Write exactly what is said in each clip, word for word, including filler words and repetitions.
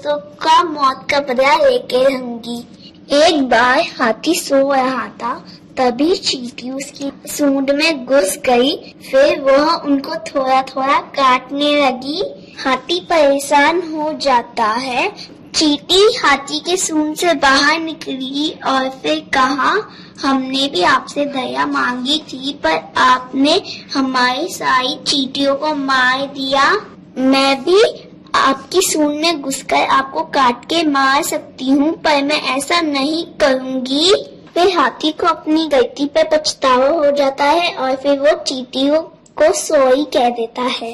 का मौत का बदला लेके रहूंगी। एक बार हाथी सो रहा था, तभी चींटी उसकी सूंड में घुस गई। फिर वह उनको थोड़ा थोड़ा काटने लगी। हाथी परेशान हो जाता है। चींटी हाथी के सूंड से बाहर निकली और फिर कहा, हमने भी आपसे दया मांगी थी, पर आपने हमारी सारी चींटियों को मार दिया। मैं भी आपकी सूंड में घुसकर आपको काट के मार सकती हूँ, पर मैं ऐसा नहीं करूँगी। फिर हाथी को अपनी गलती पर पछतावा हो जाता है और फिर वो चींटियों को सॉरी कह देता है।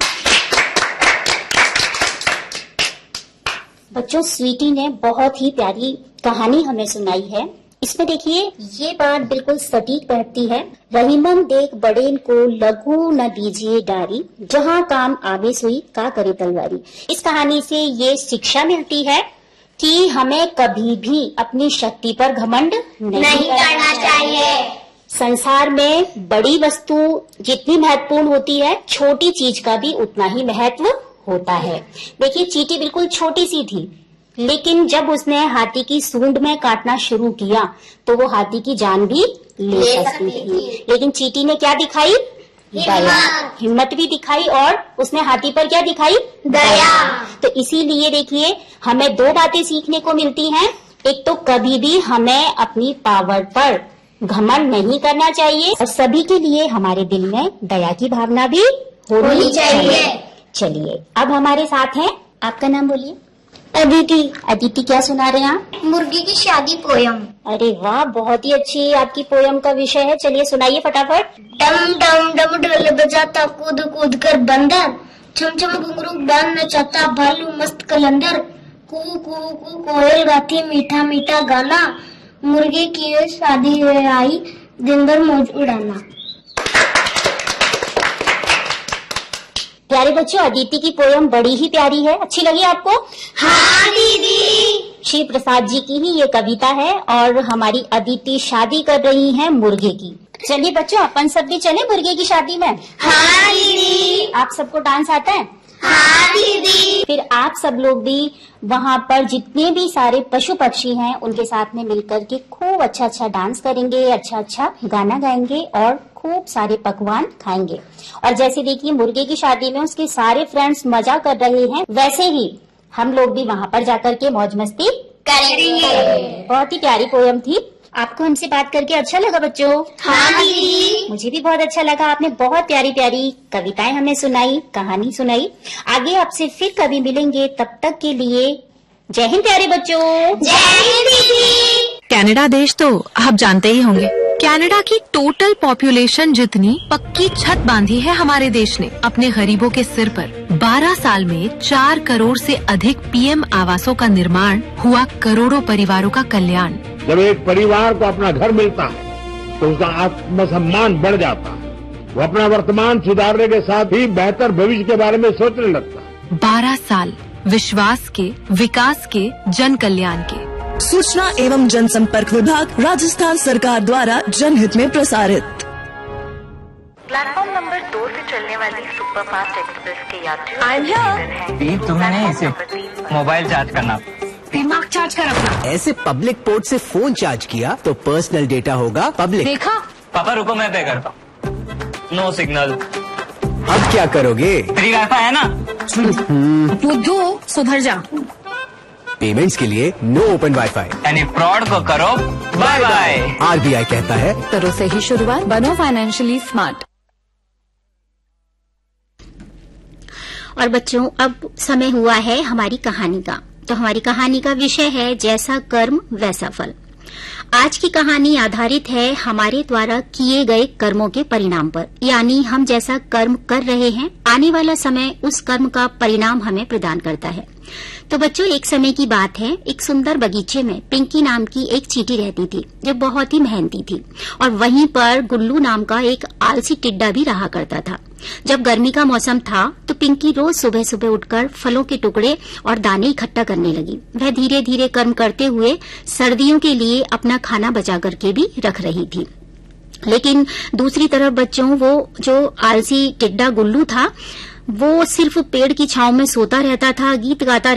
बच्चों, स्वीटी ने बहुत ही प्यारी कहानी हमें सुनाई है। इसमें देखिए, ये बात बिल्कुल सटीक बैठती है। रहीमन देख बड़ेन को लघु न दीजिए डारी, जहाँ काम आवे सुई का करे तलवारी। इस कहानी से ये शिक्षा मिलती है कि हमें कभी भी अपनी शक्ति पर घमंड नहीं, नहीं करना चाहिए। संसार में बड़ी वस्तु जितनी महत्वपूर्ण होती है, छोटी चीज का भी उतना ही महत्व होता है। देखिए, चींटी बिल्कुल छोटी सी थी, लेकिन जब उसने हाथी की सूंड में काटना शुरू किया तो वो हाथी की जान भी ले, ले सकती थी। लेकिन चींटी ने क्या दिखाई? दया। हिम्मत भी दिखाई और उसने हाथी पर क्या दिखाई? दया। तो इसीलिए देखिए, हमें दो बातें सीखने को मिलती हैं। एक तो कभी भी हमें अपनी पावर पर घमंड नहीं करना चाहिए, और सभी के लिए हमारे दिल में दया की भावना भी होनी चाहिए। चलिए, अब हमारे साथ हैं, आपका नाम बोलिए। अदिति। अदिति, क्या सुना रहे हैं आप? मुर्गी की शादी पोयम। अरे वाह, बहुत ही अच्छी आपकी पोयम का विषय है। चलिए सुनाइए फटाफट। डम डम डम ढोल बजाता कूद कूद कर बंदर, छम छम घुंघरू बांध नचाता भालू मस्त कलंदर, कू कू कू कोयल गाती मीठा मीठा गाना, मुर्गी की शादी आई दिन भर मौज उड़ाना। प्यारे बच्चों, अदिति की पोयम बड़ी ही प्यारी है। अच्छी लगी आपको? हाँ दीदी। श्री प्रसाद जी की ही ये कविता है और हमारी अदिति शादी कर रही हैं मुर्गे की। चलिए बच्चों, अपन सब भी चले मुर्गे की शादी में। हाँ दीदी। आप सबको डांस आता है? हाँ दीदी। फिर आप सब लोग भी वहाँ पर जितने भी सारे पशु पक्षी हैं उनके साथ में मिलकर के खूब अच्छा अच्छा डांस करेंगे, अच्छा अच्छा गाना गाएंगे और खूब सारे पकवान खाएंगे। और जैसे देखिए, मुर्गे की शादी में उसके सारे फ्रेंड्स मजा कर रहे हैं, वैसे ही हम लोग भी वहाँ पर जाकर के मौज मस्ती करेंगे। बहुत ही प्यारी पोयम थी। आपको हमसे बात करके अच्छा लगा बच्चों? हाँ दीदी। मुझे भी बहुत अच्छा लगा। आपने बहुत प्यारी प्यारी कविताएं हमें सुनाई, कहानी सुनाई। आगे आपसे फिर कभी मिलेंगे, तब तक के लिए जय हिंद प्यारे बच्चों। जय हिंद दीदी। कनाडा देश तो आप जानते ही होंगे। कनाडा की टोटल पॉपुलेशन जितनी पक्की छत बांधी है हमारे देश ने अपने गरीबों के सिर पर। बारह साल में चार करोड़ से अधिक पीएम आवासों का निर्माण हुआ, करोड़ों परिवारों का कल्याण। जब एक परिवार को अपना घर मिलता है तो उसका आत्मसम्मान बढ़ जाता है। वो अपना वर्तमान सुधारने के साथ ही बेहतर भविष्य के बारे में सोचने लगता है। बारह साल विश्वास के, विकास के, जन कल्याण के। सूचना एवं जनसंपर्क विभाग, राजस्थान सरकार द्वारा जनहित में प्रसारित। प्लेटफॉर्म नंबर दो से चलने वाली सुपर फास्ट एक्सप्रेस के यात्रियों तुम्हें नहीं, इसे मोबाइल चार्ज करना, दिमाग चार्ज कर अपना। ऐसे पब्लिक पोर्ट से फोन चार्ज किया तो पर्सनल डेटा होगा पब्लिक। देखा? पापा रुको, मैं पे करता हूँ। No signal. अब क्या करोगे? फ्री वाईफाई है ना? बुद्धू, सुधर जा। पेमेंट्स के लिए नो ओपन वाईफाई। यानी फ्रॉड को करो बाय बाय। आरबीआई कहता है, करो सही शुरुआत, बनो फाइनेंशियली स्मार्ट। और बच्चों, अब समय हुआ है हमारी कहानी का। तो हमारी कहानी का विषय है जैसा कर्म वैसा फल। आज की कहानी आधारित है हमारे द्वारा किए गए कर्मों के परिणाम पर, यानी हम जैसा कर्म कर रहे हैं, आने वाला समय उस कर्म का परिणाम हमें प्रदान करता है। तो बच्चों, एक समय की बात है, एक सुंदर बगीचे में पिंकी नाम की एक चींटी रहती थी जो बहुत ही मेहनती थी, और वहीं पर गुल्लू नाम का एक आलसी टिड्डा भी रहा करता था। जब गर्मी का मौसम था तो पिंकी रोज सुबह सुबह उठकर फलों के टुकड़े और दाने इकट्ठा करने लगी। वह धीरे धीरे कर्म करते हुए सर्दियों के लिए अपना खाना बचा करके भी रख रही थी। लेकिन दूसरी तरफ बच्चों, वो जो आलसी टिड्डा गुल्लू था, वो सिर्फ पेड़ की छांव में सोता रहता था, गीत गाता